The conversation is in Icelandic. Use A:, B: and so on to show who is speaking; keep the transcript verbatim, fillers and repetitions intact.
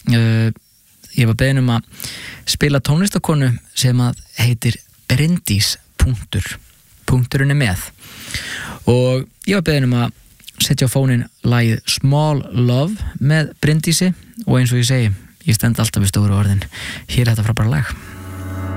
A: uh, ég var beðin um að spila tónlistakonu sem að heitir Bryndís punktur punkturinn er með og ég var beðin um að setja á fónin lagið Small Love með Bryndísi og eins og ég segi, ég stend alltaf við stóru orðin. Hér er þetta frábæra lag.